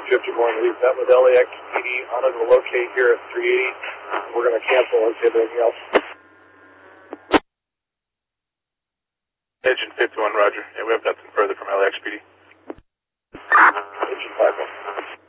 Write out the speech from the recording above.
51, leave that with LAX PD on it to locate here at 380. We're going to cancel and see if anything else. Engine 51, roger. Yeah, we have got